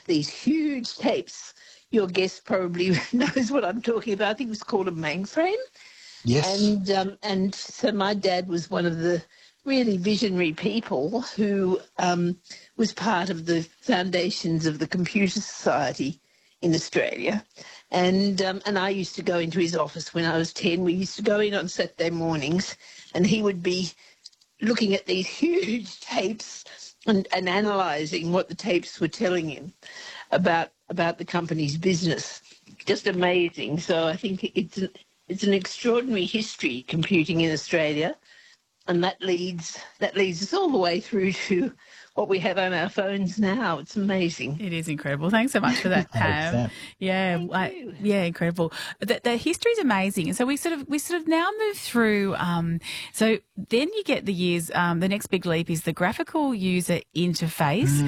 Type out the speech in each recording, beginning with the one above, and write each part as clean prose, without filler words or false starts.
these huge tapes. Your guest probably knows what I'm talking about. I think it was called a mainframe. Yes. And so my dad was one of the really visionary people who was part of the foundations of the Computer Society in Australia. And I used to go into his office when I was 10. We used to go in on Saturday mornings, and he would be looking at these huge tapes and analysing what the tapes were telling him about the company's business. Just amazing. So I think it's an extraordinary history, computing in Australia, and that leads us all the way through to what we have on our phones now. It's amazing. It is incredible. Thanks so much for that, Pam. Yeah, yeah, incredible. The history is amazing, and so we sort of now move through. So then you get the years. The next big leap is the graphical user interface.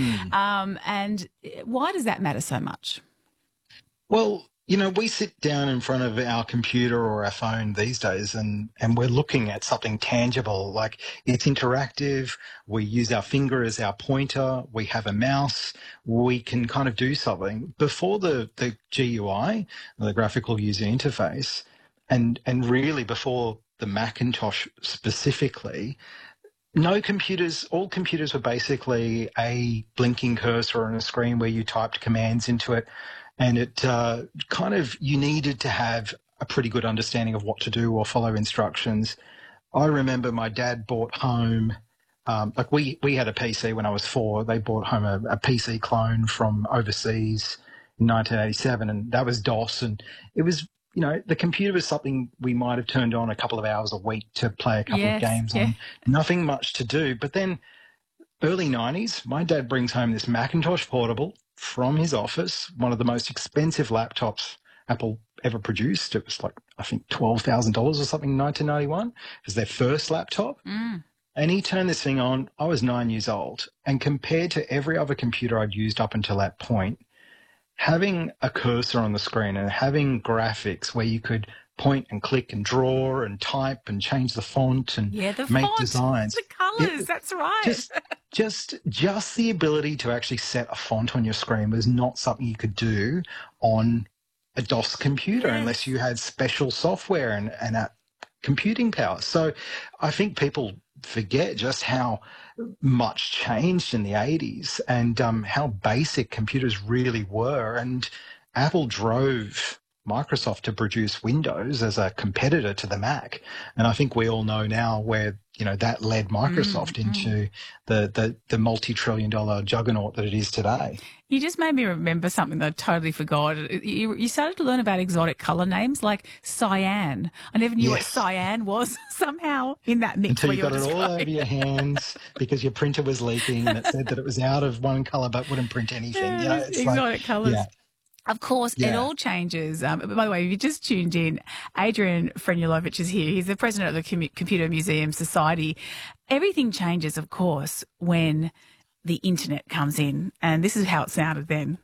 And why does that matter so much? Well, we sit down in front of our computer or our phone these days and we're looking at something tangible, like it's interactive. We use our finger as our pointer. We have a mouse. We can kind of do something. Before the GUI, the graphical user interface, and really before the Macintosh specifically, all computers were basically a blinking cursor on a screen where you typed commands into it. And it you needed to have a pretty good understanding of what to do or follow instructions. I remember my dad brought home, we had a PC when I was 4. They brought home a PC clone from overseas in 1987, and that was DOS. And it was, the computer was something we might have turned on a couple of hours a week to play a couple of games on. Nothing much to do. But then early 90s, my dad brings home this Macintosh Portable from his office, one of the most expensive laptops Apple ever produced. It was I think $12,000 or something in 1991. It was their first laptop. And he turned this thing on. I was 9 years old. And compared to every other computer I'd used up until that point, having a cursor on the screen and having graphics where you could point and click and draw and type and change the font and make designs. The colours, that's right. Just the ability to actually set a font on your screen was not something you could do on a DOS computer unless you had special software and computing power. So I think people forget just how much changed in the 80s and how basic computers really were. And Apple drove Microsoft to produce Windows as a competitor to the Mac. And I think we all know now where, that led Microsoft into the multi-trillion-dollar juggernaut that it is today. You just made me remember something that I totally forgot. You started to learn about exotic colour names like cyan. I never knew what cyan was somehow in that mix. Until you got it all over your hands because your printer was leaking and it said that it was out of one colour but wouldn't print anything. Exotic colours. Yeah. Of course, it all changes. By the way, if you just tuned in, Adrian Frenulovich is here. He's the president of the Computer Museum Society. Everything changes, of course, when the internet comes in. And this is how it sounded then.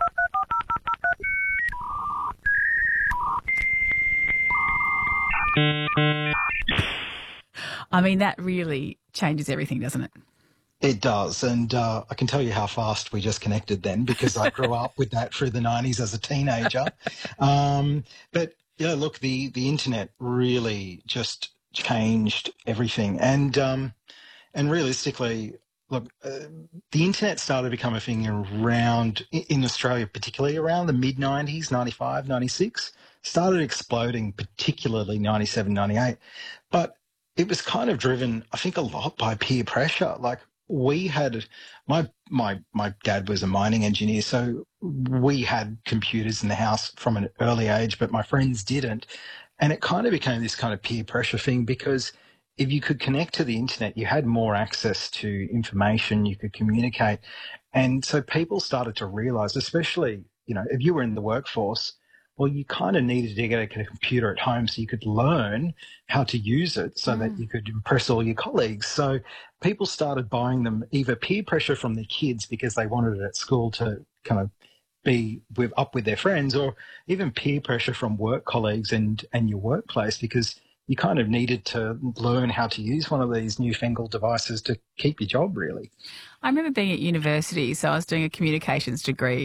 I mean, that really changes everything, doesn't it? It does, and I can tell you how fast we just connected then because I grew up with that through the 90s as a teenager. But, look, the internet really just changed everything. And realistically, look, the internet started to become a thing around, in Australia particularly, around the mid-90s, 95, 96, started exploding, particularly 97, 98. But it was kind of driven, I think, a lot by peer pressure. We had my dad was a mining engineer, so we had computers in the house from an early age, but my friends didn't. And it kind of became this kind of peer pressure thing because if you could connect to the internet, you had more access to information, you could communicate. And so people started to realize, especially, if you were in the workforce, well, you kind of needed to get a computer at home so you could learn how to use it so that you could impress all your colleagues. So people started buying them, either peer pressure from their kids because they wanted it at school to kind of be up with their friends, or even peer pressure from work colleagues and your workplace because you kind of needed to learn how to use one of these newfangled devices to keep your job, really. I remember being at university, so I was doing a communications degree.